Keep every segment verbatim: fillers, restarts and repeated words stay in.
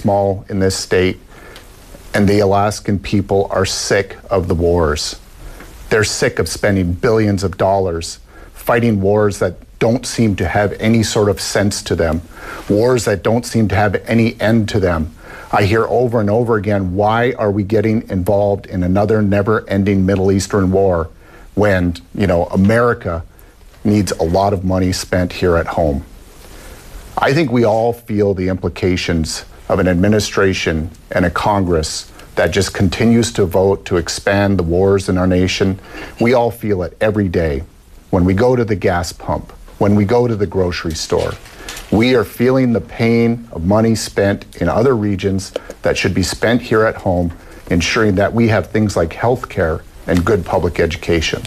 small in this state, and the Alaskan people are sick of the wars. They're sick of spending billions of dollars fighting wars that don't seem to have any sort of sense to them, wars that don't seem to have any end to them. I hear over and over again, why are we getting involved in another never-ending Middle Eastern war when, you know, America needs a lot of money spent here at home? I think we all feel the implications of an administration and a Congress that just continues to vote to expand the wars in our nation. We all feel it every day when we go to the gas pump, when we go to the grocery store. We are feeling the pain of money spent in other regions that should be spent here at home, ensuring that we have things like health care and good public education.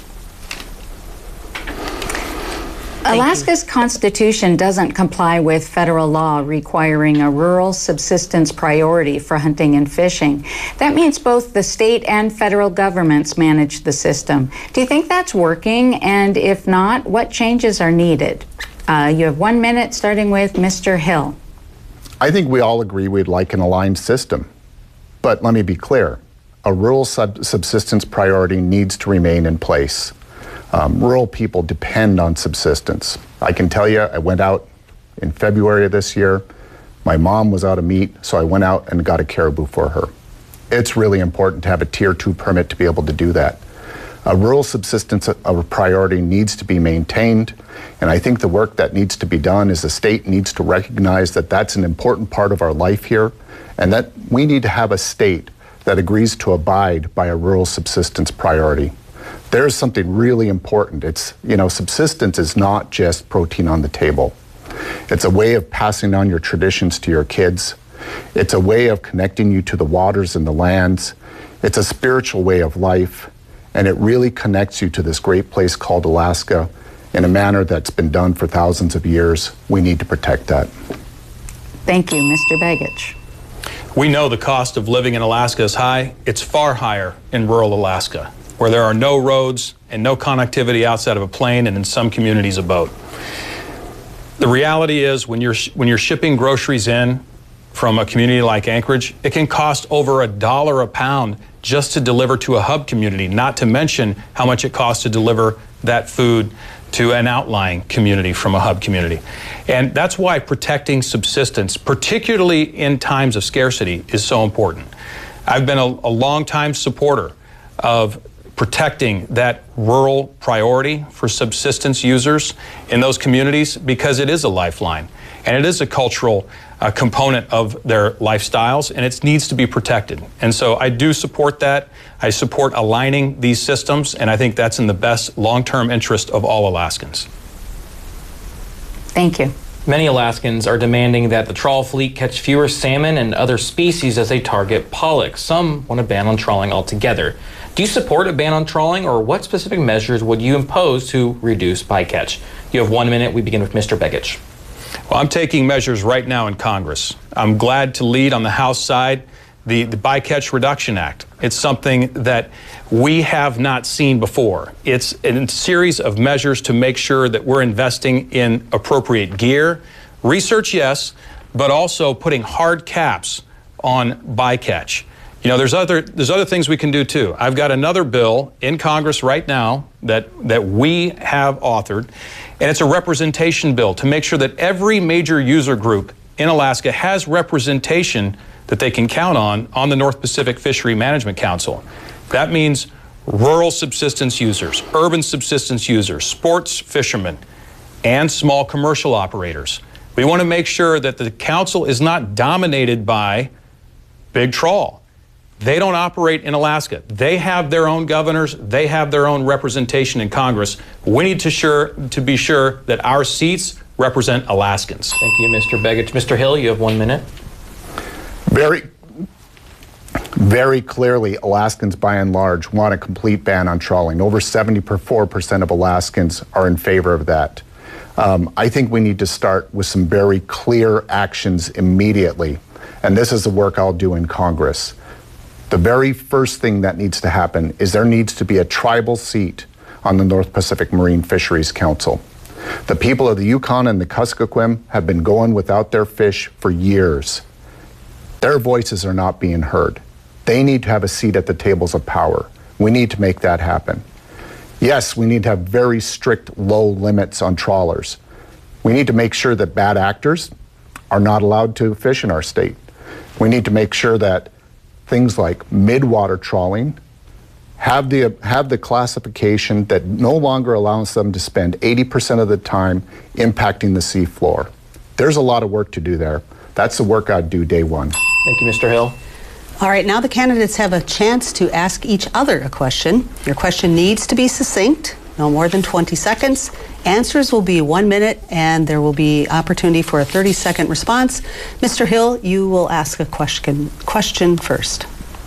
Alaska's Constitution doesn't comply with federal law requiring a rural subsistence priority for hunting and fishing. That means both the state and federal governments manage the system. Do you think that's working? And if not, what changes are needed? Uh, you have one minute, starting with Mister Hill. I think we all agree we'd like an aligned system. But let me be clear, a rural sub subsistence priority needs to remain in place. Um, rural people depend on subsistence. I can tell you, I went out in February of this year. My mom was out of meat, so I went out and got a caribou for her. It's really important to have a tier two permit to be able to do that. A rural subsistence of a priority needs to be maintained, and I think the work that needs to be done is the state needs to recognize that that's an important part of our life here, and that we need to have a state that agrees to abide by a rural subsistence priority. There's something really important. It's, you know, subsistence is not just protein on the table. It's a way of passing on your traditions to your kids. It's a way of connecting you to the waters and the lands. It's a spiritual way of life, and it really connects you to this great place called Alaska in a manner that's been done for thousands of years. We need to protect that. Thank you, Mister Begich. We know the cost of living in Alaska is high. It's far higher in rural Alaska, where there are no roads and no connectivity outside of a plane, and in some communities a boat. The reality is when you're, when you're shipping groceries in from a community like Anchorage, it can cost over a dollar a pound just to deliver to a hub community, not to mention how much it costs to deliver that food to an outlying community from a hub community. And that's why protecting subsistence, particularly in times of scarcity, is so important. I've been a, a long-time supporter of protecting that rural priority for subsistence users in those communities because it is a lifeline and it is a cultural uh, component of their lifestyles, and it needs to be protected. And so I do support that. I support aligning these systems, and I think that's in the best long-term interest of all Alaskans. Thank you. Many Alaskans are demanding that the trawl fleet catch fewer salmon and other species as they target pollock. Some want a ban on trawling altogether. Do you support a ban on trawling, or what specific measures would you impose to reduce bycatch? You have one minute. We begin with Mister Begich. Well, I'm taking measures right now in Congress. I'm glad to lead on the House side the, the Bycatch Reduction Act. It's something that we have not seen before. It's a series of measures to make sure that we're investing in appropriate gear, research, yes, but also putting hard caps on bycatch. You know, there's other there's other things we can do too. I've got another bill in Congress right now that that we have authored, and it's a representation bill to make sure that every major user group in Alaska has representation that they can count on on the North Pacific Fishery Management Council. That means rural subsistence users, urban subsistence users, sports fishermen, and small commercial operators. We want to make sure that the council is not dominated by big trawl. They don't operate in Alaska. They have their own governors. They have their own representation in Congress. We need to, sure, to be sure that our seats represent Alaskans. Thank you, Mister Begich. Mister Hill, you have one minute. Very, very clearly, Alaskans by and large want a complete ban on trawling. Over seventy-four percent of Alaskans are in favor of that. Um, I think we need to start with some very clear actions immediately, and this is the work I'll do in Congress. The very first thing that needs to happen is there needs to be a tribal seat on the North Pacific Marine Fisheries Council. The people of the Yukon and the Kuskokwim have been going without their fish for years. Their voices are not being heard. They need to have a seat at the tables of power. We need to make that happen. Yes, we need to have very strict low limits on trawlers. We need to make sure that bad actors are not allowed to fish in our state. We need to make sure that things like midwater trawling have the, have the classification that no longer allows them to spend eighty percent of the time impacting the seafloor. There's a lot of work to do there. That's the work I'd do day one. Thank you, Mister Hill. All right, now the candidates have a chance to ask each other a question. Your question needs to be succinct, no more than twenty seconds. Answers will be one minute, and there will be opportunity for a thirty second response. Mister Hill, you will ask a question, question first.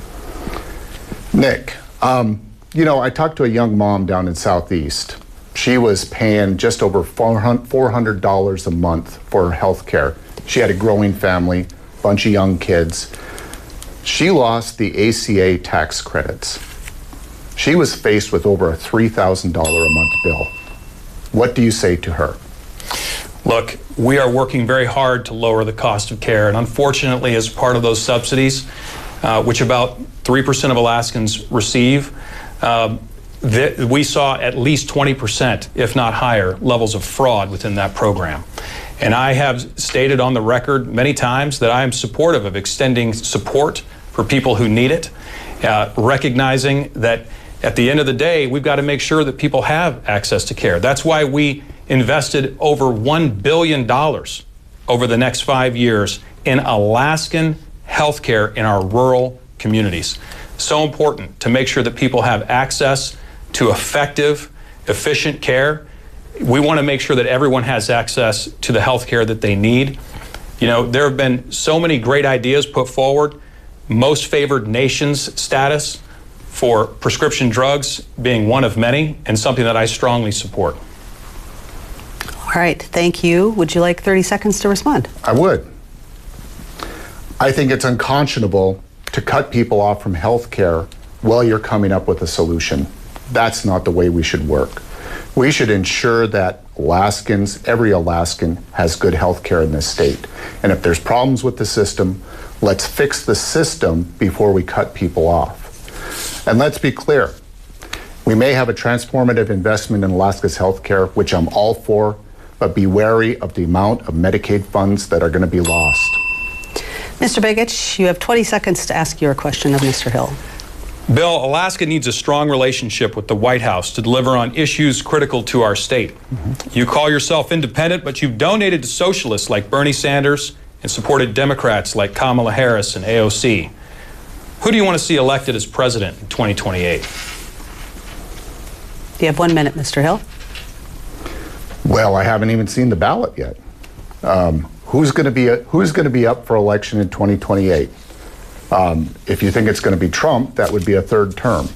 Nick, um, you know, I talked to a young mom down in Southeast. She was paying just over four hundred dollars a month for her health care. She had a growing family, bunch of young kids. She lost the A C A tax credits. She was faced with over a three thousand dollars a month bill. What do you say to her? Look, we are working very hard to lower the cost of care, and unfortunately, as part of those subsidies, uh, which about three percent of Alaskans receive, um, th we saw at least twenty percent, if not higher, levels of fraud within that program. And I have stated on the record many times that I am supportive of extending support for people who need it, uh, recognizing that at the end of the day, we've got to make sure that people have access to care. That's why we invested over one billion dollars over the next five years in Alaskan health care in our rural communities. So important to make sure that people have access to effective, efficient care. We want to make sure that everyone has access to the health care that they need. You know, there have been so many great ideas put forward, most favored nations status for prescription drugs being one of many, and something that I strongly support. All right, thank you. Would you like thirty seconds to respond? I would. I think it's unconscionable to cut people off from health care while you're coming up with a solution. That's not the way we should work. We should ensure that Alaskans, every Alaskan, has good health care in this state. And if there's problems with the system, let's fix the system before we cut people off. And let's be clear, we may have a transformative investment in Alaska's health care, which I'm all for, but be wary of the amount of Medicaid funds that are going to be lost. Mister Begich, you have twenty seconds to ask your question of Mister Hill. Bill, Alaska needs a strong relationship with the White House to deliver on issues critical to our state. Mm-hmm. You call yourself independent, but you've donated to socialists like Bernie Sanders and supported Democrats like Kamala Harris and A O C. Who do you want to see elected as president in twenty twenty-eight? You have one minute, Mister Hill. Well, I haven't even seen the ballot yet. Um, who's going to be a, who's going to be up for election in twenty twenty-eight? Um, if you think it's going to be Trump, that would be a third term.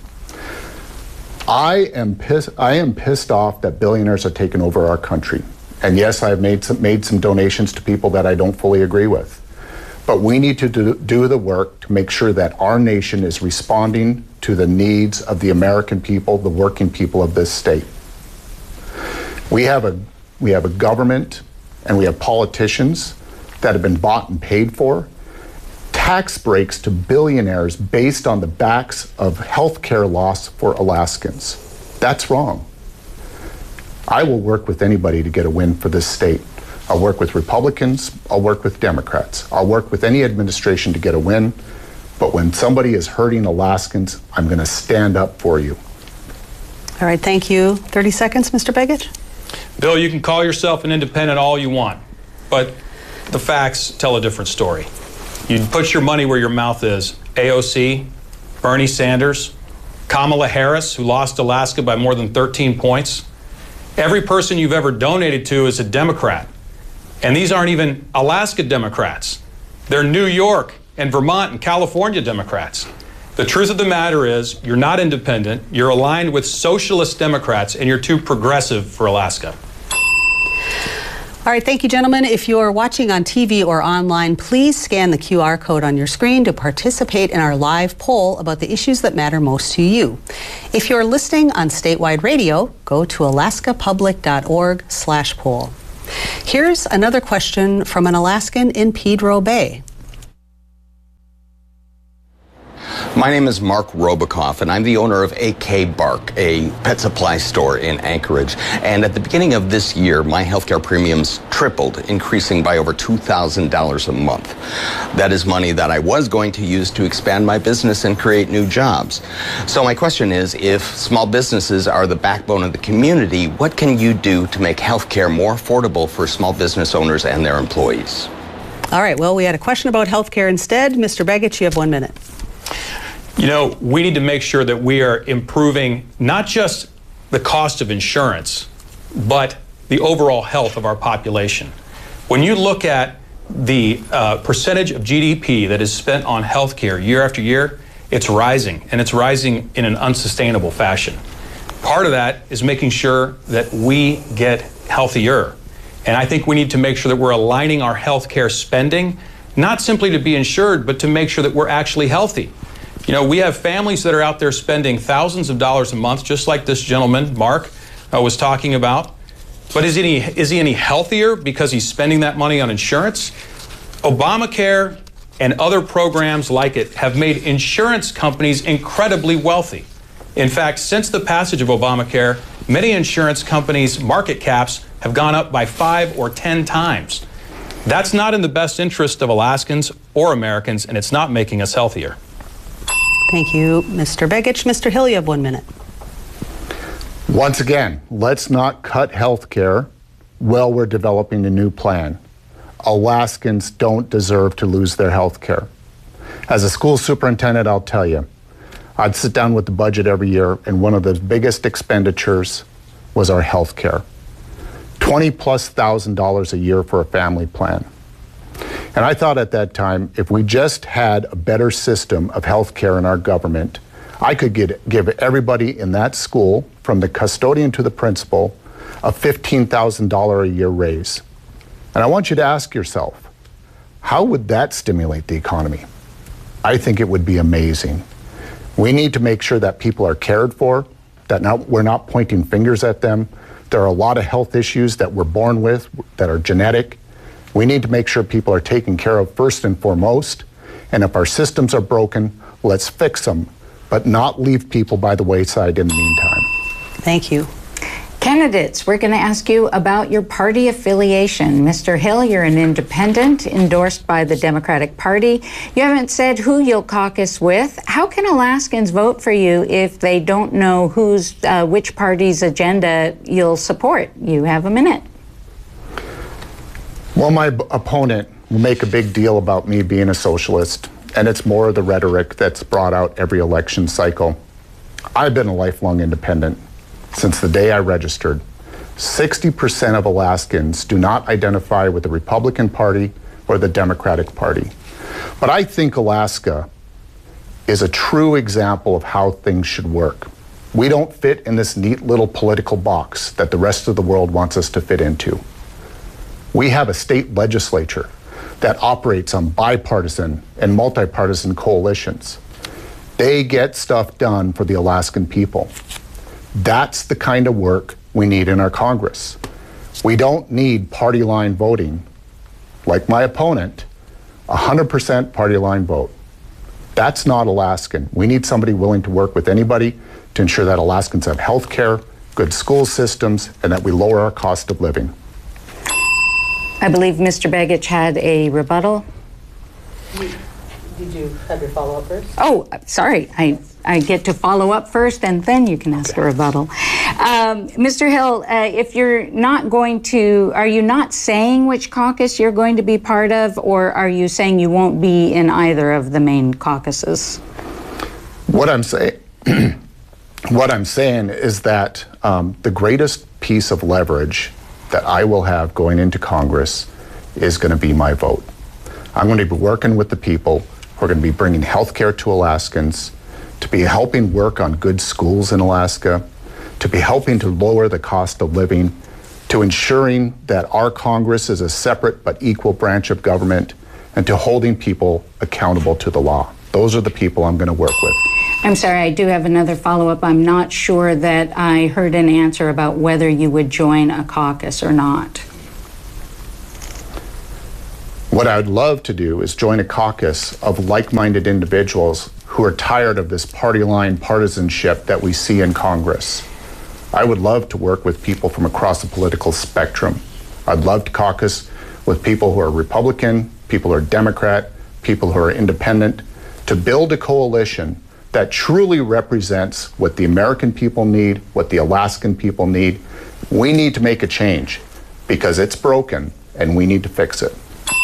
I am pissed. I am pissed off that billionaires are taking over our country. And yes, I've made some made some donations to people that I don't fully agree with. But we need to do, do the work to make sure that our nation is responding to the needs of the American people, the working people of this state. We have a we have a government and we have politicians that have been bought and paid for. Tax breaks to billionaires based on the backs of health care loss for Alaskans. That's wrong. I will work with anybody to get a win for this state. I'll work with Republicans, I'll work with Democrats. I'll work with any administration to get a win. But when somebody is hurting Alaskans, I'm going to stand up for you. All right, thank you. thirty seconds, Mister Begich. Bill, you can call yourself an independent all you want, but the facts tell a different story. You put your money where your mouth is. A O C, Bernie Sanders, Kamala Harris, who lost Alaska by more than thirteen points. Every person you've ever donated to is a Democrat. And these aren't even Alaska Democrats. They're New York and Vermont and California Democrats. The truth of the matter is, you're not independent, you're aligned with socialist Democrats, and you're too progressive for Alaska. All right, thank you, gentlemen. If you're watching on T V or online, please scan the Q R code on your screen to participate in our live poll about the issues that matter most to you. If you're listening on statewide radio, go to alaska public dot org slash poll. Here's another question from an Alaskan in Pedro Bay. My name is Mark Robakoff, and I'm the owner of A K Bark, a pet supply store in Anchorage. And at the beginning of this year, my healthcare premiums tripled, increasing by over two thousand dollars a month. That is money that I was going to use to expand my business and create new jobs. So my question is, if small businesses are the backbone of the community, what can you do to make healthcare more affordable for small business owners and their employees? All right, well, we had a question about healthcare instead. Mister Begich, you have one minute. You know, we need to make sure that we are improving not just the cost of insurance, but the overall health of our population. When you look at the uh, percentage of G D P that is spent on healthcare year after year, it's rising, and it's rising in an unsustainable fashion. Part of that is making sure that we get healthier. And I think we need to make sure that we're aligning our healthcare spending, not simply to be insured, but to make sure that we're actually healthy. You know, we have families that are out there spending thousands of dollars a month, just like this gentleman, Mark, uh, was talking about. But is he, is he any healthier because he's spending that money on insurance? Obamacare and other programs like it have made insurance companies incredibly wealthy. In fact, since the passage of Obamacare, many insurance companies' market caps have gone up by five or ten times. That's not in the best interest of Alaskans or Americans, and it's not making us healthier. Thank you, Mister Begich. Mister Hill, you have one minute. Once again, let's not cut health care while we're developing a new plan. Alaskans don't deserve to lose their health care. As a school superintendent, I'll tell you, I'd sit down with the budget every year, and one of the biggest expenditures was our health care. twenty plus thousand dollars a year for a family plan. And I thought at that time, if we just had a better system of health care in our government, I could get, give everybody in that school, from the custodian to the principal, a fifteen thousand dollars a year raise. And I want you to ask yourself, how would that stimulate the economy? I think it would be amazing. We need to make sure that people are cared for, that not, we're not pointing fingers at them. There are a lot of health issues that we're born with that are genetic. We need to make sure people are taken care of first and foremost. And if our systems are broken, let's fix them, but not leave people by the wayside in the meantime. Thank you. Candidates, we're going to ask you about your party affiliation. Mister Hill, you're an independent endorsed by the Democratic Party. You haven't said who you'll caucus with. How can Alaskans vote for you if they don't know who's, uh, which party's agenda you'll support? You have a minute. Well, my b- opponent will make a big deal about me being a socialist, and it's more of the rhetoric that's brought out every election cycle. I've been a lifelong independent since the day I registered. sixty percent of Alaskans do not identify with the Republican Party or the Democratic Party. But I think Alaska is a true example of how things should work. We don't fit in this neat little political box that the rest of the world wants us to fit into. We have a state legislature that operates on bipartisan and multi-partisan coalitions. They get stuff done for the Alaskan people. That's the kind of work we need in our Congress. We don't need party line voting. Like my opponent, one hundred percent party line vote. That's not Alaskan. We need somebody willing to work with anybody to ensure that Alaskans have health care, good school systems, and that we lower our cost of living. I believe Mister Begich had a rebuttal. Did you have your follow-up first? Oh, sorry. I, I get to follow up first, and then you can ask a rebuttal. Um, Mister Hill, uh, if you're not going to, are you not saying which caucus you're going to be part of, or are you saying you won't be in either of the main caucuses? What I'm saying, what I'm saying is that um, the greatest piece of leverage that I will have going into Congress is going to be my vote. I'm going to be working with the people who are going to be bringing health care to Alaskans, to be helping work on good schools in Alaska, to be helping to lower the cost of living, to ensuring that our Congress is a separate but equal branch of government, and to holding people accountable to the law. Those are the people I'm going to work with. I'm sorry, I do have another follow-up. I'm not sure that I heard an answer about whether you would join a caucus or not. What I'd love to do is join a caucus of like-minded individuals who are tired of this party line partisanship that we see in Congress. I would love to work with people from across the political spectrum. I'd love to caucus with people who are Republican, people who are Democrat, people who are independent, to build a coalition that truly represents what the American people need, what the Alaskan people need. We need to make a change because it's broken and we need to fix it.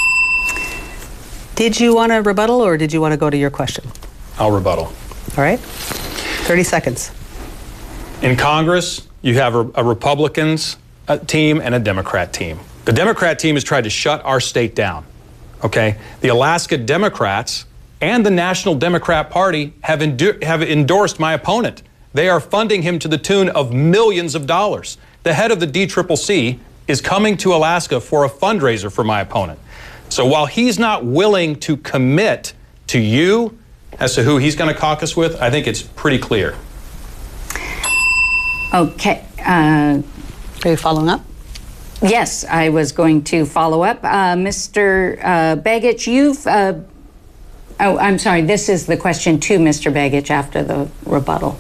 Did you want to rebuttal or did you want to go to your question? I'll rebuttal. All right. thirty seconds. In Congress, you have a, a Republicans uh, team and a Democrat team. The Democrat team has tried to shut our state down, okay? The Alaska Democrats and the National Democrat Party have, endu- have endorsed my opponent. They are funding him to the tune of millions of dollars. The head of the D C C C is coming to Alaska for a fundraiser for my opponent. So while he's not willing to commit to you as to who he's going to caucus with, I think it's pretty clear. Okay. Uh, Are you following up? yes, I was going to follow up. Uh, Mister Uh, Begich, you've... Uh, oh, I'm sorry. This is the question to Mister Begich after the rebuttal.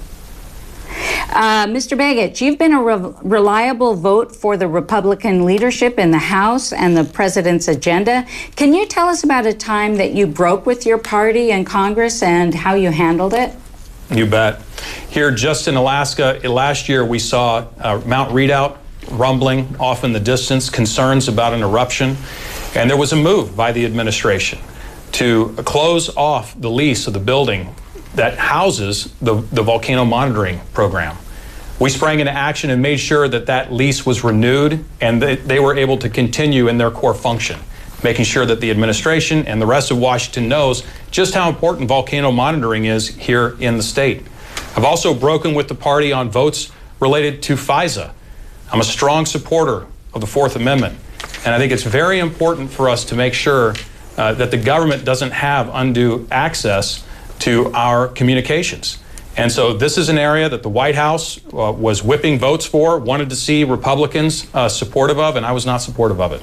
Uh, Mister Begich, you've been a re- reliable vote for the Republican leadership in the House and the president's agenda. Can you tell us about a time that you broke with your party in Congress and how you handled it? You bet. Here just in Alaska, last year we saw uh, Mount Redoubt rumbling off in the distance, concerns about an eruption, and there was a move by the administration to close off the lease of the building that houses the, the volcano monitoring program. We sprang into action and made sure that that lease was renewed and that they were able to continue in their core function, making sure that the administration and the rest of Washington knows just how important volcano monitoring is here in the state. I've also broken with the party on votes related to FISA. I'm a strong supporter of the Fourth Amendment, and I think it's very important for us to make sure uh, that the government doesn't have undue access to our communications. And so this is an area that the White House uh, was whipping votes for, wanted to see Republicans uh, supportive of, and I was not supportive of it.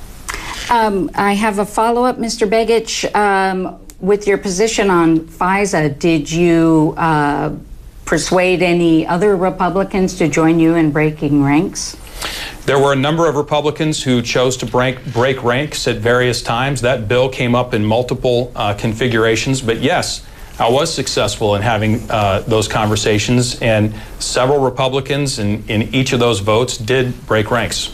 Um, I have a follow-up, Mister Begich. Um, with your position on FISA, did you uh, persuade any other Republicans to join you in breaking ranks? There were a number of Republicans who chose to break, break ranks at various times. That bill came up in multiple uh, configurations, but yes, I was successful in having uh, those conversations, and several Republicans in, in each of those votes did break ranks.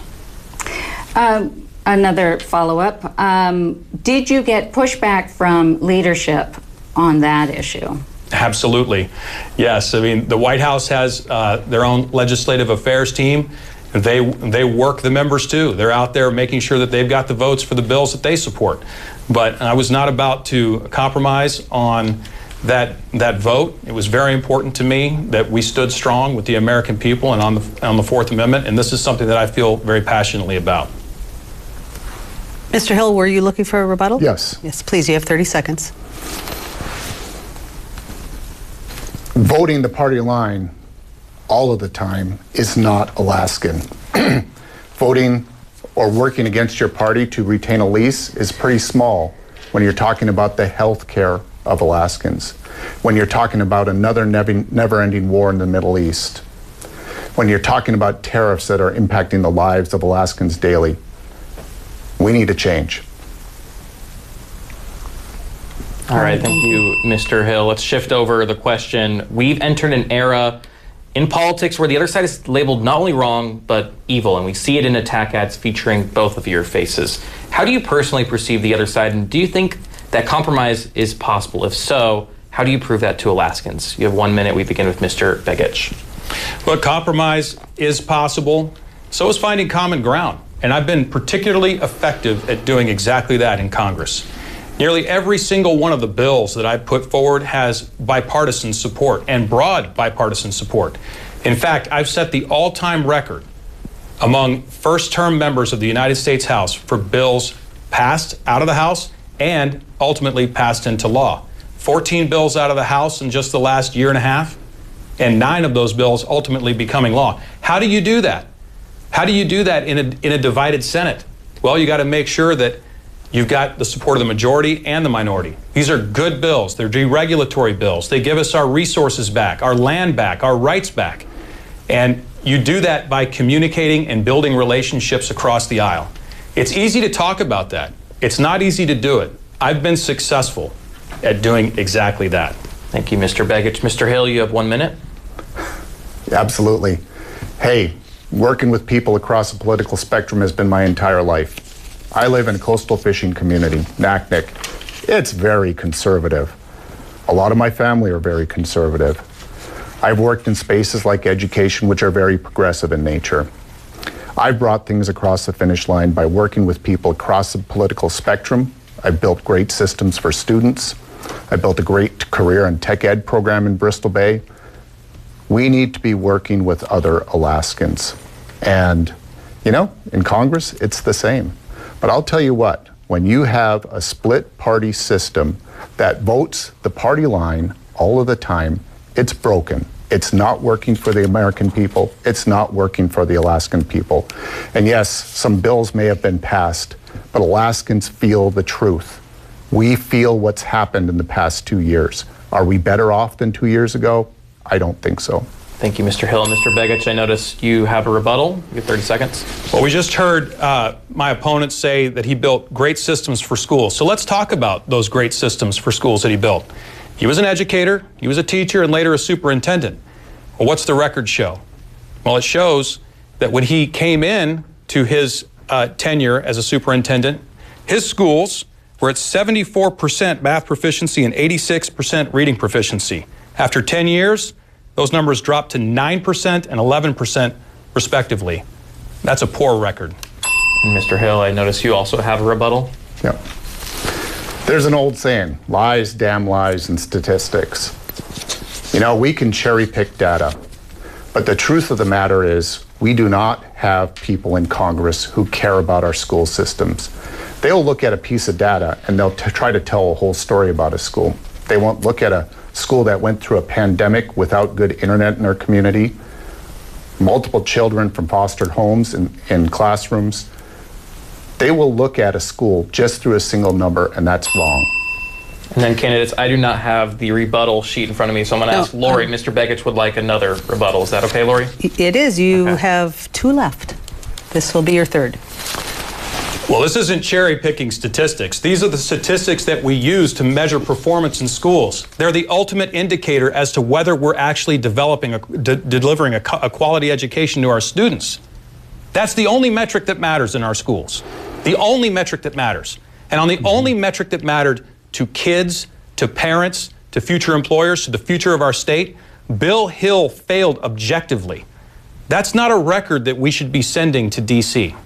Um, Another follow-up. Um, did you get pushback from leadership on that issue? Absolutely. Yes. I mean, the White House has uh, their own legislative affairs team. They, they work the members, too. They're out there making sure that they've got the votes for the bills that they support. But I was not about to compromise on that, that vote. It was very important to me that we stood strong with the American people and on the, on the Fourth Amendment, and this is something that I feel very passionately about. Mister Hill, were you looking for a rebuttal? Yes. Yes, please. You have thirty seconds. Voting the party line all of the time is not Alaskan. Voting or working against your party to retain a lease is pretty small when you're talking about the health care of Alaskans, when you're talking about another never-ending war in the Middle East, when you're talking about tariffs that are impacting the lives of Alaskans daily. We need to change. All right, thank you, Mister Hill. Let's shift over the question. We've entered an era in politics where the other side is labeled not only wrong, but evil, and we see it in attack ads featuring both of your faces. How do you personally perceive the other side, and do you think that compromise is possible? If so, how do you prove that to Alaskans? You have one minute. We begin with Mister Begich. Look, compromise is possible. So is finding common ground. And I've been particularly effective at doing exactly that in Congress. Nearly every single one of the bills that I put forward has bipartisan support and broad bipartisan support. In fact, I've set the all-time record among first-term members of the United States House for bills passed out of the House and ultimately passed into law. fourteen bills out of the House in just the last year and a half, and nine of those bills ultimately becoming law. How do you do that? How do you do that in a, in a divided Senate? Well, you got to make sure that You've got the support of the majority and the minority. These are good bills. They're deregulatory bills. They give us our resources back, our land back, our rights back. And you do that by communicating and building relationships across the aisle. It's easy to talk about that. It's not easy to do it. I've been successful at doing exactly that. Thank you, Mister Begich. Mister Hill, you have one minute. Absolutely. Hey, working with people across the political spectrum has been my entire life. I live in a coastal fishing community, Naknek. It's very conservative. A lot of my family are very conservative. I've worked in spaces like education, which are very progressive in nature. I've brought things across the finish line by working with people across the political spectrum. I've built great systems for students. I built a great career and tech ed program in Bristol Bay. We need to be working with other Alaskans. And, you know, in Congress, it's the same. But I'll tell you what, when you have a split party system that votes the party line all of the time, it's broken. It's not working for the American people. It's not working for the Alaskan people. And yes, some bills may have been passed, but Alaskans feel the truth. We feel what's happened in the past two years. Are we better off than two years ago? I don't think so. Thank you, Mister Hill. Mister Begich, I notice you have a rebuttal. You have thirty seconds. Well, we just heard uh, my opponent say that he built great systems for schools. So let's talk about those great systems for schools that he built. He was an educator, he was a teacher, and later a superintendent. Well, what's the record show? Well, it shows that when he came in to his uh, tenure as a superintendent, his schools were at seventy-four percent math proficiency and eighty-six percent reading proficiency. After ten years, those numbers dropped to nine percent and eleven percent respectively. That's a poor record. And Mister Hill, I notice you also have a rebuttal. Yeah. There's an old saying, lies, damn lies, and statistics. You know, we can cherry pick data, but the truth of the matter is we do not have people in Congress who care about our school systems. They'll look at a piece of data and they'll t- try to tell a whole story about a school. They won't look at a school that went through a pandemic without good internet in our community, multiple children from fostered homes in, in classrooms. They will look at a school just through a single number, and that's wrong. And then, candidates, I do not have the rebuttal sheet in front of me, so I'm going to No, ask Lori. um, Mister Begich would like another rebuttal. Is that okay, Lori? It is. You Okay. have two left. This will be your third. Well, this isn't cherry-picking statistics. These are the statistics that we use to measure performance in schools. They're the ultimate indicator as to whether we're actually developing, a, de- delivering a, a quality education to our students. That's the only metric that matters in our schools. The only metric that matters. And on the mm-hmm. only metric that mattered to kids, to parents, to future employers, to the future of our state, Bill Hill failed objectively. That's not a record that we should be sending to D C.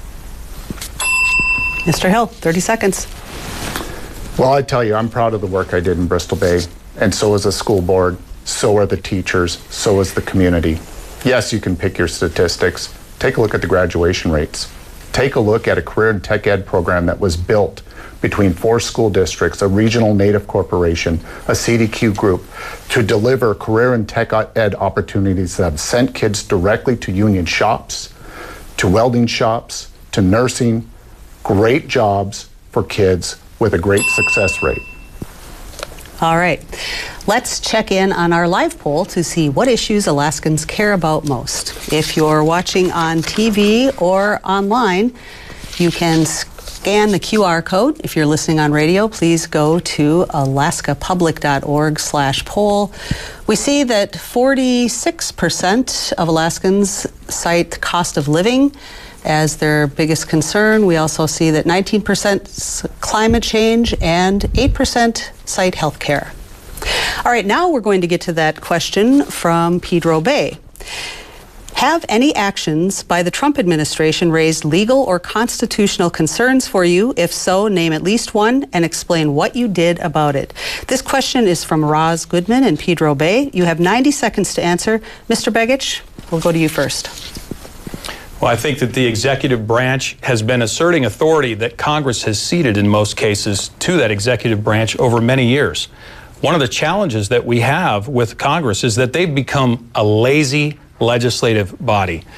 Mister Hill, thirty seconds. Well, I tell you, I'm proud of the work I did in Bristol Bay, and so is the school board, so are the teachers, so is the community. Yes, you can pick your statistics. Take a look at the graduation rates. Take a look at a career and tech ed program that was built between four school districts, a regional native corporation, a C D Q group, to deliver career and tech ed opportunities that have sent kids directly to union shops, to welding shops, to nursing. Great jobs for kids with a great success rate. All right. Let's check in on our live poll to see what issues Alaskans care about most. If you're watching on T V or online, you can scan the Q R code. If you're listening on radio, please go to alaskapublic.org slash poll. We see that forty-six percent of Alaskans cite cost of living as their biggest concern. We also see that nineteen percent climate change and eight percent cite health care. All right, now we're going to get to that question from Pedro Bay. Have any actions by the Trump administration raised legal or constitutional concerns for you? If so, name at least one and explain what you did about it. This question is from Roz Goodman in Pedro Bay. You have ninety seconds to answer. Mister Begich, we'll go to you first. Well, I think that the executive branch has been asserting authority that Congress has ceded in most cases to that executive branch over many years. One of the challenges that we have with Congress is that they've become a lazy legislative body.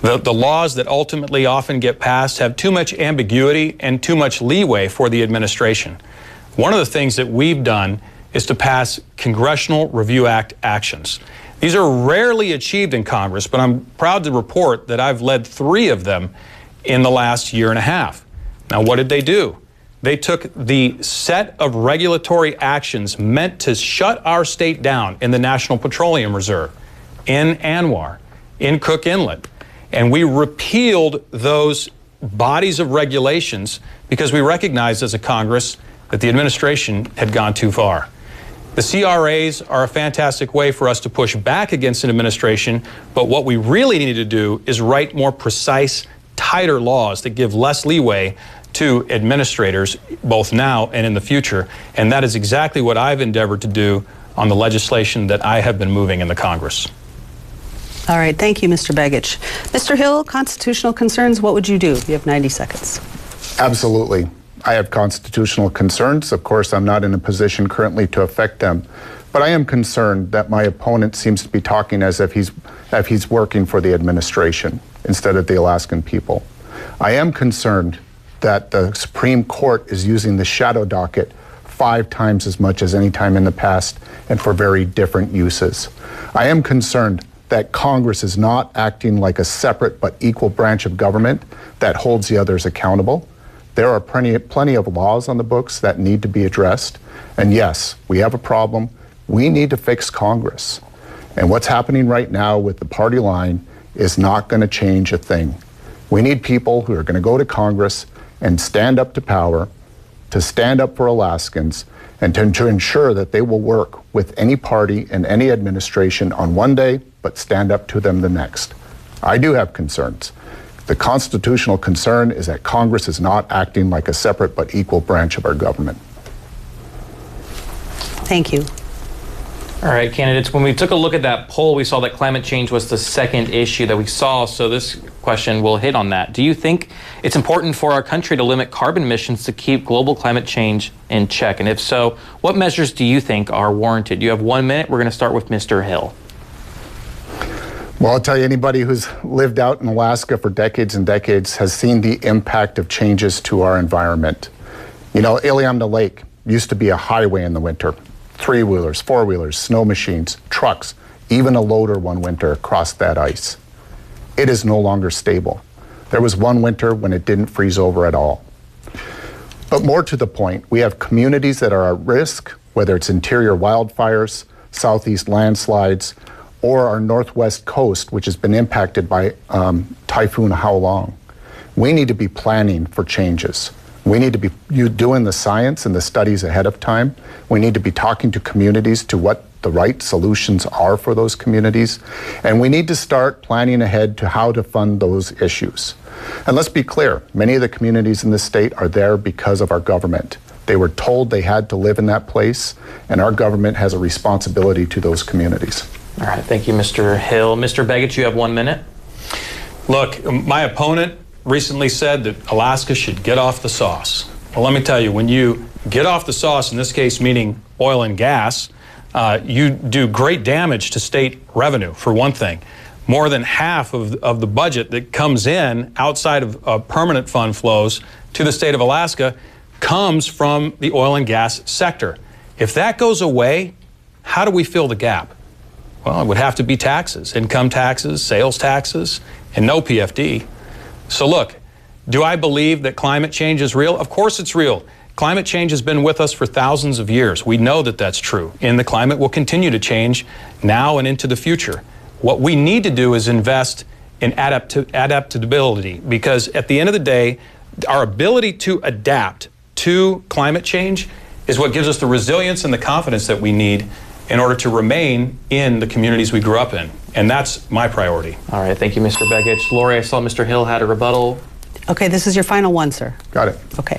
The, the laws that ultimately often get passed have too much ambiguity and too much leeway for the administration. One of the things that we've done is to pass Congressional Review Act actions. These are rarely achieved in Congress, but I'm proud to report that I've led three of them in the last year and a half. Now, what did they do? They took the set of regulatory actions meant to shut our state down in the National Petroleum Reserve, in ANWR, in Cook Inlet, and we repealed those bodies of regulations because we recognized as a Congress that the administration had gone too far. The C R As are a fantastic way for us to push back against an administration, but what we really need to do is write more precise, tighter laws that give less leeway to administrators, both now and in the future, and that is exactly what I've endeavored to do on the legislation that I have been moving in the Congress. All right, thank you, Mister Begich. Mister Hill, constitutional concerns, what would you do? You have ninety seconds. Absolutely. I have constitutional concerns. Of course, I'm not in a position currently to affect them, but I am concerned that my opponent seems to be talking as if he's, if he's working for the administration instead of the Alaskan people. I am concerned that the Supreme Court is using the shadow docket five times as much as any time in the past and for very different uses. I am concerned that Congress is not acting like a separate but equal branch of government that holds the others accountable. There are plenty, plenty of laws on the books that need to be addressed. And yes, we have a problem. We need to fix Congress. And what's happening right now with the party line is not going to change a thing. We need people who are going to go to Congress and stand up to power, to stand up for Alaskans, and to, to ensure that they will work with any party and any administration on one day, but stand up to them the next. I do have concerns. The constitutional concern is that Congress is not acting like a separate but equal branch of our government. Thank you. All right, candidates, when we took a look at that poll, we saw that climate change was the second issue that we saw, so this question will hit on that. Do you think it's important for our country to limit carbon emissions to keep global climate change in check? And if so, what measures do you think are warranted? You have one minute. We're going to start with Mister Hill. Well, I'll tell you, anybody who's lived out in Alaska for decades and decades has seen the impact of changes to our environment. You know, Iliamna Lake used to be a highway in the winter. Three-wheelers, four-wheelers, snow machines, trucks, even a loader one winter across that ice. It is no longer stable. There was one winter when it didn't freeze over at all. But more to the point, we have communities that are at risk, whether it's interior wildfires, southeast landslides, or our northwest coast, which has been impacted by um, Typhoon Howlong. We need to be planning for changes. We need to be you doing the science and the studies ahead of time. We need to be talking to communities to what the right solutions are for those communities. And we need to start planning ahead to how to fund those issues. And let's be clear, many of the communities in this state are there because of our government. They were told they had to live in that place, and our government has a responsibility to those communities. All right, thank you, Mister Hill. Mister Begich, you have one minute. Look, my opponent recently said that Alaska should get off the sauce. Well, let me tell you, when you get off the sauce, in this case meaning oil and gas, uh, you do great damage to state revenue, for one thing. More than half of, of the budget that comes in outside of uh, permanent fund flows to the state of Alaska comes from the oil and gas sector. If that goes away, how do we fill the gap? Well, it would have to be taxes, income taxes, sales taxes, and no P F D. So look, do I believe that climate change is real? Of course it's real. Climate change has been with us for thousands of years. We know that that's true, and the climate will continue to change now and into the future. What we need to do is invest in adapt- adaptability, because at the end of the day, our ability to adapt to climate change is what gives us the resilience and the confidence that we need in order to remain in the communities we grew up in. And that's my priority. All right, thank you, Mister Begich. Lori, I saw Mister Hill had a rebuttal. Okay, this is your final one, sir. Got it. Okay.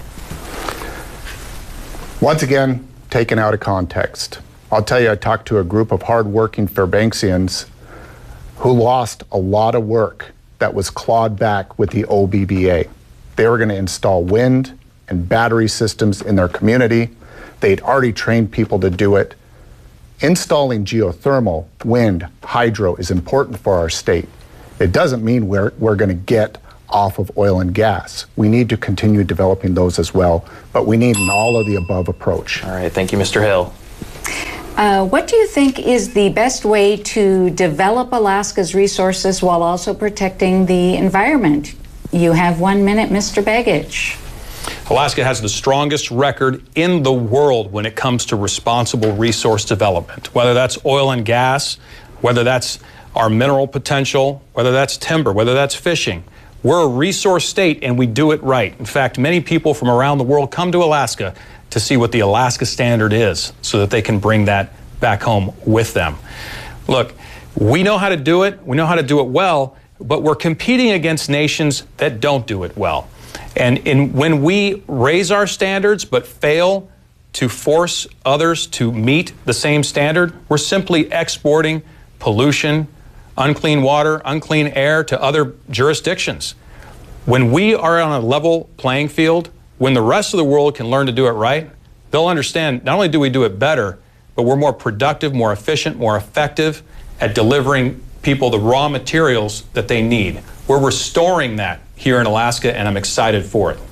Once again, taken out of context. I'll tell you, I talked to a group of hardworking Fairbanksians who lost a lot of work that was clawed back with the O B B A. They were going to install wind and battery systems in their community. They'd already trained people to do it. Installing geothermal, wind, hydro is important for our state. It doesn't mean we're, we're going to get off of oil and gas. We need to continue developing those as well, but we need an all of the above approach. All right, thank you, Mister Hill. Uh, what do you think is the best way to develop Alaska's resources while also protecting the environment? You have one minute, Mister Begich. Alaska has the strongest record in the world when it comes to responsible resource development, whether that's oil and gas, whether that's our mineral potential, whether that's timber, whether that's fishing. We're a resource state and we do it right. In fact, many people from around the world come to Alaska to see what the Alaska standard is so that they can bring that back home with them. Look, we know how to do it, we know how to do it well, but we're competing against nations that don't do it well. And in, when we raise our standards but fail to force others to meet the same standard, we're simply exporting pollution, unclean water, unclean air to other jurisdictions. When we are on a level playing field, when the rest of the world can learn to do it right, they'll understand not only do we do it better, but we're more productive, more efficient, more effective at delivering people the raw materials that they need. We're restoring that here in Alaska, and I'm excited for it.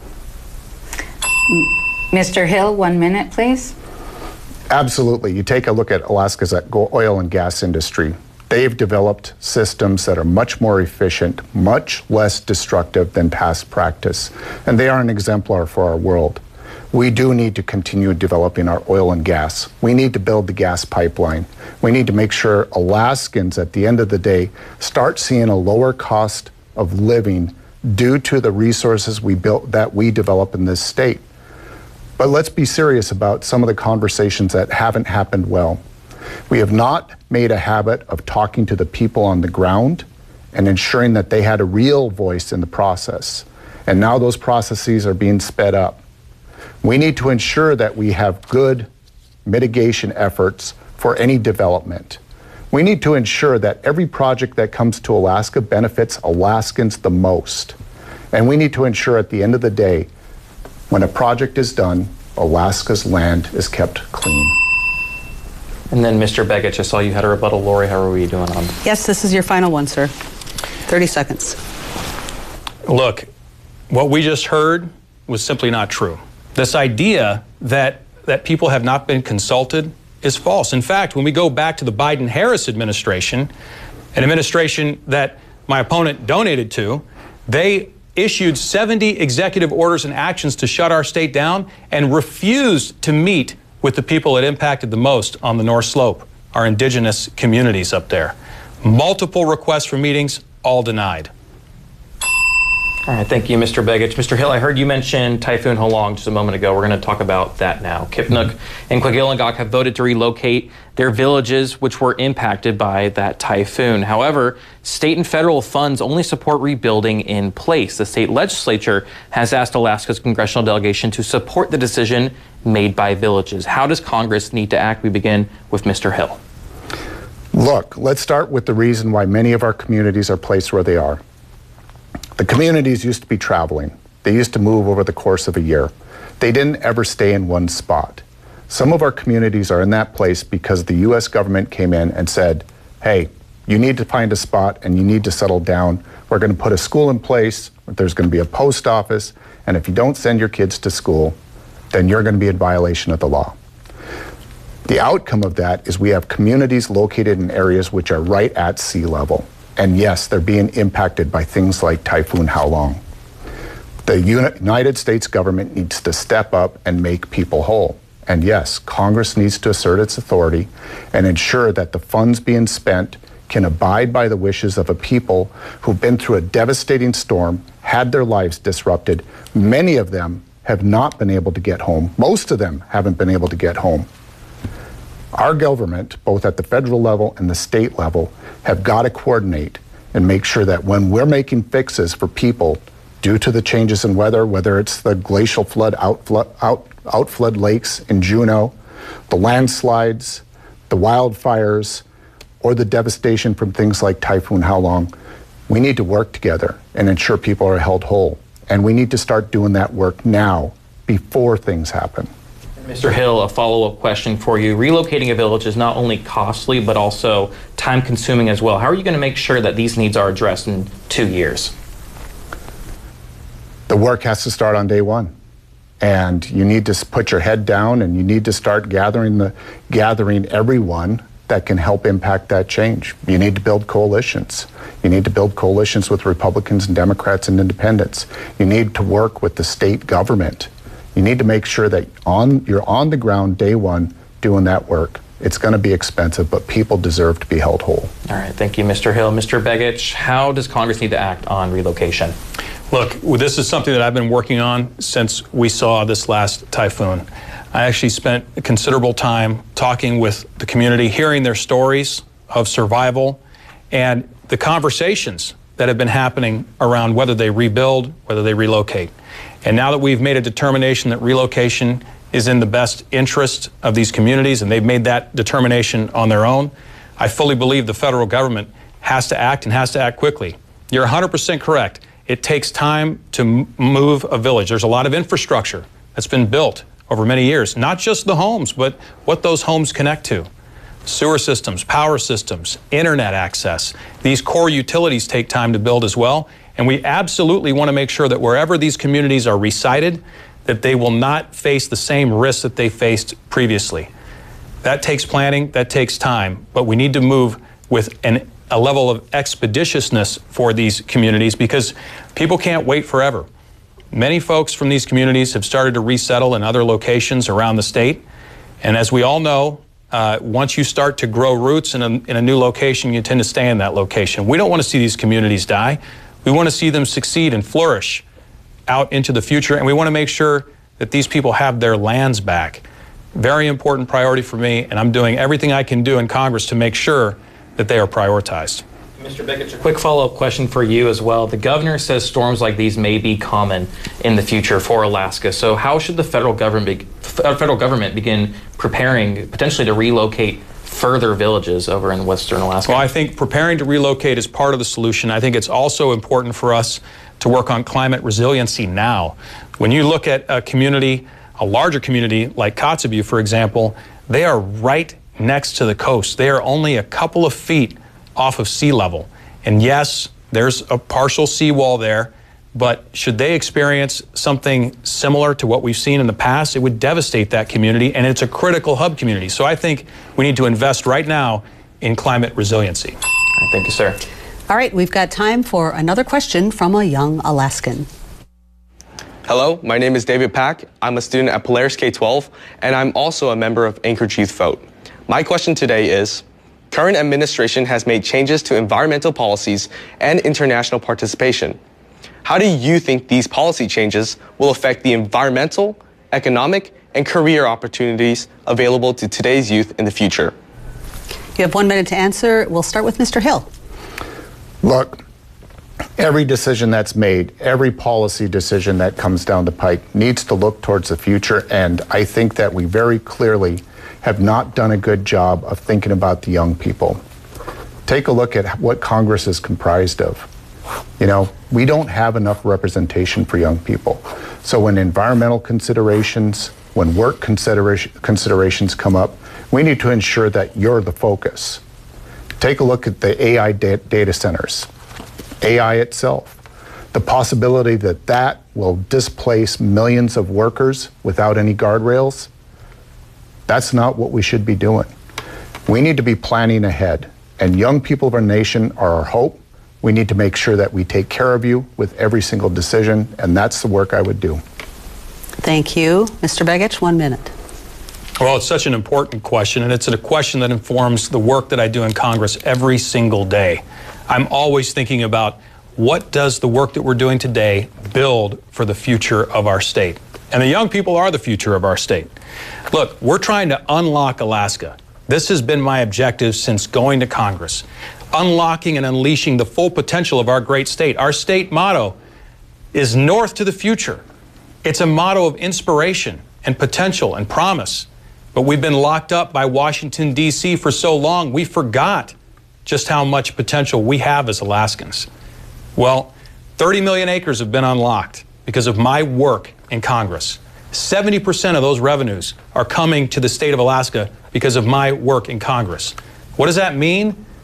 Mister Hill, one minute, please. Absolutely. You take a look at Alaska's oil and gas industry. They've developed systems that are much more efficient, much less destructive than past practice, and they are an exemplar for our world. We do need to continue developing our oil and gas. We need to build the gas pipeline. We need to make sure Alaskans, at the end of the day, start seeing a lower cost of living due to the resources we built that we develop in this state. But let's be serious about some of the conversations that haven't happened well. We have not made a habit of talking to the people on the ground and ensuring that they had a real voice in the process. And now those processes are being sped up. We need to ensure that we have good mitigation efforts for any development. We need to ensure that every project that comes to Alaska benefits Alaskans the most. And we need to ensure at the end of the day, when a project is done, Alaska's land is kept clean. And then Mister Begich, I saw you had a rebuttal. Lori, how are we doing on? Yes, this is your final one, sir. thirty seconds. Look, what we just heard was simply not true. This idea that, that people have not been consulted is false. In fact, when we go back to the Biden-Harris administration, an administration that my opponent donated to, they issued seventy executive orders and actions to shut our state down and refused to meet with the people it impacted the most on the North Slope, our indigenous communities up there. Multiple requests for meetings, all denied. All right, thank you, Mister Begich. Mister Hill, I heard you mention Typhoon Halong just a moment ago. We're going to talk about that now. Kipnuk and Kwagilungok have voted to relocate their villages, which were impacted by that typhoon. However, state and federal funds only support rebuilding in place. The state legislature has asked Alaska's congressional delegation to support the decision made by villages. How does Congress need to act? We begin with Mister Hill. Look, let's start with the reason why many of our communities are placed where they are. The communities used to be traveling. They used to move over the course of a year. They didn't ever stay in one spot. Some of our communities are in that place because the U S government came in and said, hey, you need to find a spot and you need to settle down. We're going to put a school in place. There's going to be a post office. And if you don't send your kids to school, then you're going to be in violation of the law. The outcome of that is we have communities located in areas which are right at sea level. And yes, they're being impacted by things like Typhoon Halong. The United States government needs to step up and make people whole. And yes, Congress needs to assert its authority and ensure that the funds being spent can abide by the wishes of a people who've been through a devastating storm, had their lives disrupted. Many of them have not been able to get home. Most of them haven't been able to get home. Our government, both at the federal level and the state level, have got to coordinate and make sure that when we're making fixes for people due to the changes in weather, whether it's the glacial flood outflood, out, outflood lakes in Juneau, the landslides, the wildfires, or the devastation from things like Typhoon Halong, we need to work together and ensure people are held whole. And we need to start doing that work now before things happen. Mister Hill, a follow-up question for you. Relocating a village is not only costly, but also time consuming as well. How are you going to make sure that these needs are addressed in two years? The work has to start on day one. And you need to put your head down and you need to start gathering the gathering everyone that can help impact that change. You need to build coalitions. You need to build coalitions with Republicans and Democrats and independents. You need to work with the state government. You need to make sure that on you're on the ground day one doing that work. It's going to be expensive, but people deserve to be held whole. All right, thank you, Mister Hill. Mister Begich, how does Congress need to act on relocation? Look, this is something that I've been working on since we saw this last typhoon. I actually spent considerable time talking with the community, hearing their stories of survival and the conversations that have been happening around whether they rebuild, whether they relocate. And now that we've made a determination that relocation is in the best interest of these communities, and they've made that determination on their own, I fully believe the federal government has to act and has to act quickly. You're one hundred percent correct. It takes time to move a village. There's a lot of infrastructure that's been built over many years, not just the homes, but what those homes connect to. Sewer systems, power systems, internet access. These core utilities take time to build as well. And we absolutely want to make sure that wherever these communities are resited, that they will not face the same risks that they faced previously. That takes planning, that takes time, but we need to move with an a level of expeditiousness for these communities because people can't wait forever. Many folks from these communities have started to resettle in other locations around the state. And as we all know, uh, once you start to grow roots in a, in a new location, you tend to stay in that location. We don't want to see these communities die. We want to see them succeed and flourish out into the future. And we want to make sure that these people have their lands back. Very important priority for me. And I'm doing everything I can do in Congress to make sure that they are prioritized. Mister Begich, a quick follow-up question for you as well. The governor says storms like these may be common in the future for Alaska. So how should the federal government be, federal government begin preparing potentially to relocate further villages over in western Alaska? Well, I think preparing to relocate is part of the solution. I think it's also important for us to work on climate resiliency now. When you look at a community, a larger community like Kotzebue, for example, they are right next to the coast. They are only a couple of feet off of sea level. And yes, there's a partial seawall there, but should they experience something similar to what we've seen in the past, it would devastate that community, and it's a critical hub community. So I think we need to invest right now in climate resiliency. Thank you, sir. All right, we've got time for another question from a young Alaskan. Hello, my name is David Pack. I'm a student at Polaris K twelve, and I'm also a member of Anchorage Youth Vote. My question today is, current administration has made changes to environmental policies and international participation. How do you think these policy changes will affect the environmental, economic, and career opportunities available to today's youth in the future? You have one minute to answer. We'll start with Mister Hill. Look, every decision that's made, every policy decision that comes down the pike needs to look towards the future, and I think that we very clearly have not done a good job of thinking about the young people. Take a look at what Congress is comprised of. You know, we don't have enough representation for young people. So when environmental considerations, when work consideration, considerations come up, we need to ensure that you're the focus. Take a look at the A I da- data centers, A I itself. The possibility that that will displace millions of workers without any guardrails, that's not what we should be doing. We need to be planning ahead, and young people of our nation are our hope. We need to make sure that we take care of you with every single decision, and that's the work I would do. Thank you. Mister Begich, one minute. Well, it's such an important question, and it's a question that informs the work that I do in Congress every single day. I'm always thinking about what does the work that we're doing today build for the future of our state? And the young people are the future of our state. Look, we're trying to unlock Alaska. This has been my objective since going to Congress. Unlocking and unleashing the full potential of our great state. Our state motto is North to the Future. It's a motto of inspiration and potential and promise. But we've been locked up by Washington, D C for so long, we forgot just how much potential we have as Alaskans. Well, thirty million acres have been unlocked because of my work in Congress. seventy percent of those revenues are coming to the state of Alaska because of my work in Congress. What does that mean?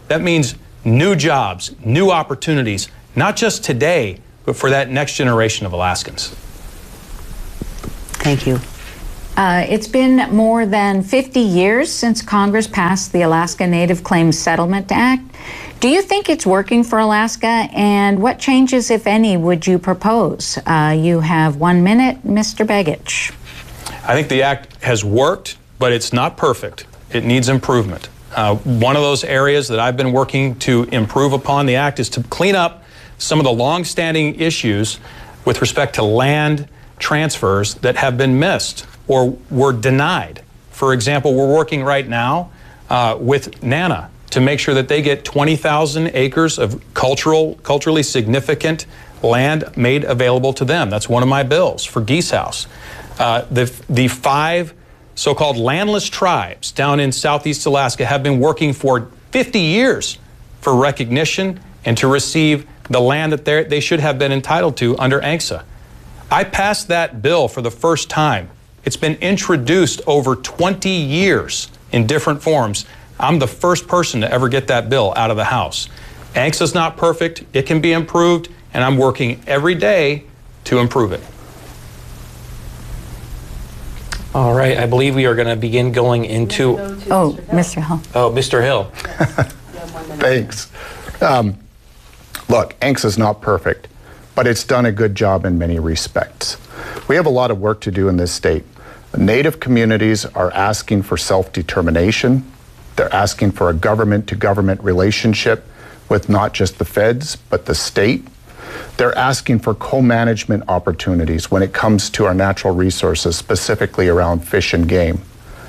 That means new jobs, new opportunities, not just today, but for that next generation of Alaskans. Thank you. Uh, it's been more than fifty years since Congress passed the Alaska Native Claims Settlement Act. Do you think it's working for Alaska, and what changes, if any, would you propose? Uh, you have one minute, Mister Begich. I think the act has worked, but it's not perfect. It needs improvement. Uh, one of those areas that I've been working to improve upon the act is to clean up some of the long-standing issues with respect to land transfers that have been missed or were denied. For example, we're working right now uh, with NANA to make sure that they get twenty thousand acres of cultural, culturally significant land made available to them. That's one of my bills for Geese House. Uh, the, the five so-called landless tribes down in Southeast Alaska have been working for fifty years for recognition and to receive the land that they should have been entitled to under A N C S A. I passed that bill for the first time. It's been introduced over twenty years in different forms. I'm the first person to ever get that bill out of the House. A N C S A is not perfect. It can be improved, and I'm working every day to improve it. All right, I believe we are going to begin going into... Oh, Mister Hill. Oh, Mister Hill. Thanks. Um, look, A N C S A is not perfect, but it's done a good job in many respects. We have a lot of work to do in this state. Native communities are asking for self-determination. They're asking for a government-to-government relationship with not just the feds, but the state. They're asking for co-management opportunities when it comes to our natural resources, specifically around fish and game.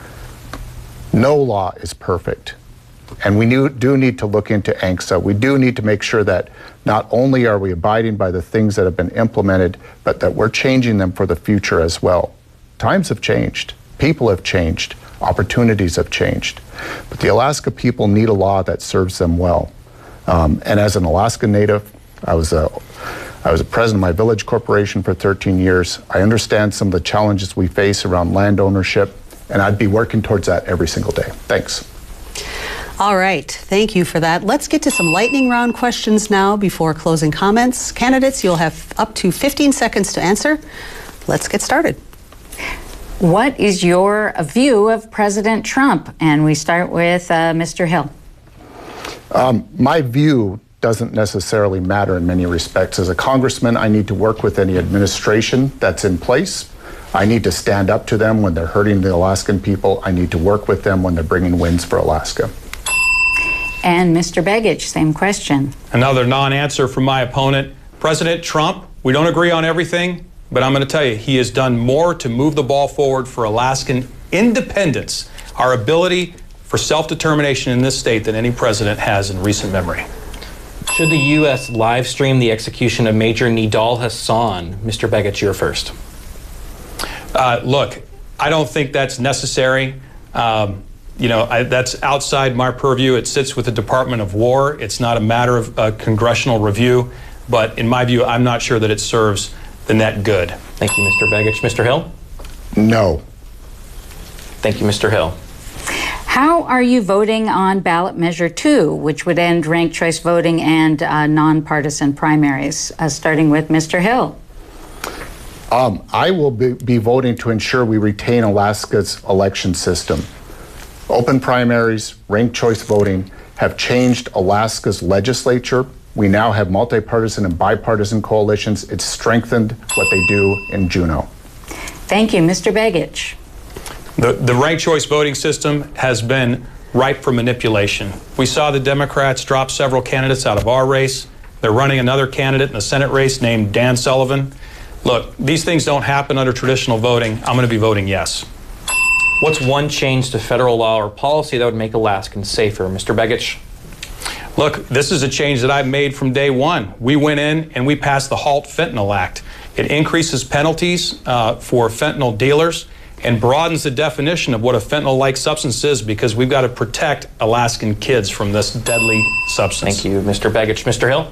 No law is perfect, and we do need to look into A N C S A. We do need to make sure that not only are we abiding by the things that have been implemented, but that we're changing them for the future as well. Times have changed, people have changed, opportunities have changed, but the Alaska people need a law that serves them well. Um, and as an Alaska Native, I was a I was a president of my village corporation for thirteen years. I understand some of the challenges we face around land ownership, and I'd be working towards that every single day. Thanks. All right, thank you for that. Let's get to some lightning round questions now before closing comments. Candidates, you'll have up to fifteen seconds to answer. Let's get started. What is your view of President Trump? And we start with uh, Mister Hill. Um, my view doesn't necessarily matter in many respects. As a congressman, I need to work with any administration that's in place. I need to stand up to them when they're hurting the Alaskan people. I need to work with them when they're bringing wins for Alaska. And Mister Begich, same question. Another non-answer from my opponent. President Trump, we don't agree on everything, but I'm going to tell you, he has done more to move the ball forward for Alaskan independence, our ability for self-determination in this state than any president has in recent memory. Should the U S live stream the execution of Major Nidal Hasan? Mister Begich, you're first. Uh, look, I don't think that's necessary. Um, you know, I, that's outside my purview. It sits with the Department of War. It's not a matter of uh, congressional review. But in my view, I'm not sure that it serves the net good. Thank you, Mister Begich. Mister Hill? No. Thank you, Mister Hill. How are you voting on ballot measure two, which would end ranked choice voting and uh, nonpartisan primaries? Uh, starting with Mister Hill. Um, I will be, be voting to ensure we retain Alaska's election system. Open primaries, ranked choice voting have changed Alaska's legislature. We now have multi-partisan and bipartisan coalitions. It's strengthened what they do in Juneau. Thank you. Mister Begich. The, the ranked choice voting system has been ripe for manipulation. We saw the Democrats drop several candidates out of our race. They're running another candidate in the Senate race named Dan Sullivan. Look, these things don't happen under traditional voting. I'm going to be voting yes. What's one change to federal law or policy that would make Alaskans safer? Mister Begich? Look, this is a change that I've made from day one. We went in and we passed the HALT Fentanyl Act. It increases penalties uh, for fentanyl dealers and broadens the definition of what a fentanyl-like substance is, because we've got to protect Alaskan kids from this deadly substance. Thank you, Mister Begich. Mister Hill?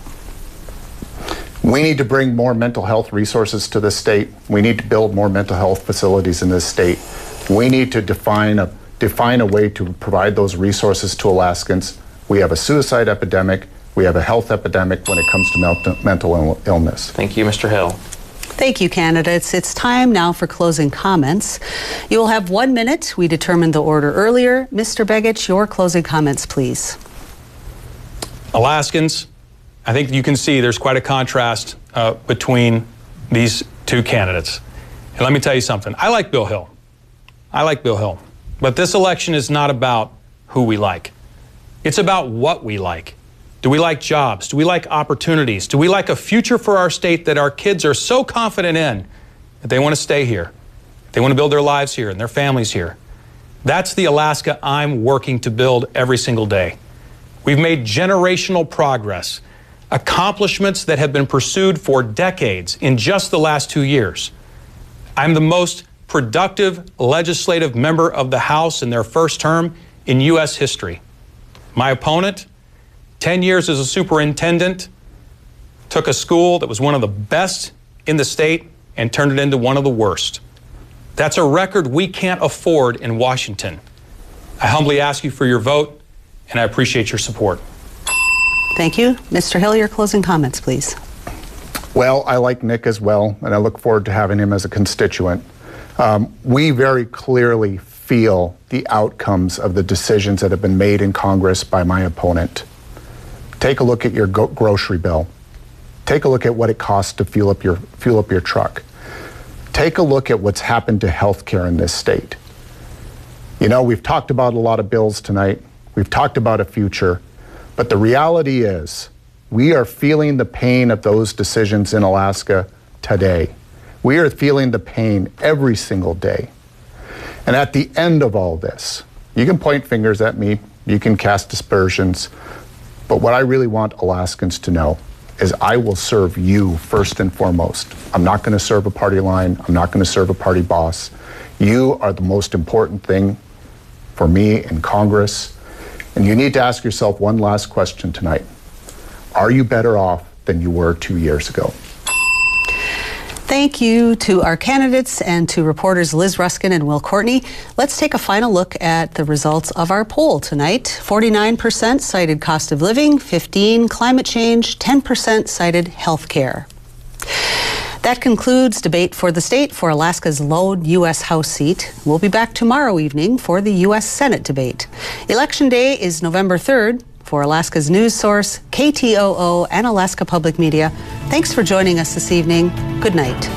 We need to bring more mental health resources to this state. We need to build more mental health facilities in this state. We need to define a, define a way to provide those resources to Alaskans. We have a suicide epidemic. We have a health epidemic when it comes to mel- mental Ill- illness. Thank you, Mister Hill. Thank you, candidates. It's time now for closing comments. You will have one minute. We determined the order earlier. Mister Begich, your closing comments, please. Alaskans, I think you can see there's quite a contrast uh, between these two candidates. And let me tell you something. I like Bill Hill. I like Bill Hill. But this election is not about who we like. It's about what we like. Do we like jobs? Do we like opportunities? Do we like a future for our state that our kids are so confident in that they want to stay here? They want to build their lives here and their families here. That's the Alaska I'm working to build every single day. We've made generational progress, accomplishments that have been pursued for decades in just the last two years. I'm the most productive legislative member of the House in their first term in U S history. My opponent, ten years as a superintendent, took a school that was one of the best in the state and turned it into one of the worst. That's a record we can't afford in Washington. I humbly ask you for your vote, and I appreciate your support. Thank you. Mister Hill, your closing comments, please. Well, I like Nick as well, and I look forward to having him as a constituent. Um, we very clearly feel the outcomes of the decisions that have been made in Congress by my opponent. Take a look at your go- grocery bill. Take a look at what it costs to fuel up your fuel up your truck. Take a look at what's happened to health care in this state. You know, we've talked about a lot of bills tonight. We've talked about a future. But the reality is, we are feeling the pain of those decisions in Alaska today. We are feeling the pain every single day. And at the end of all this, you can point fingers at me, you can cast aspersions, but what I really want Alaskans to know is I will serve you first and foremost. I'm not going to serve a party line. I'm not going to serve a party boss. You are the most important thing for me in Congress. And you need to ask yourself one last question tonight. Are you better off than you were two years ago? Thank you to our candidates and to reporters Liz Ruskin and Will Courtney. Let's take a final look at the results of our poll tonight. forty-nine percent cited cost of living, fifteen climate change, ten percent cited health care. That concludes debate for the state for Alaska's lone U S House seat. We'll be back tomorrow evening for the U S Senate debate. Election Day is November third. For Alaska's news source, K T O O and Alaska Public Media, thanks for joining us this evening. Good night.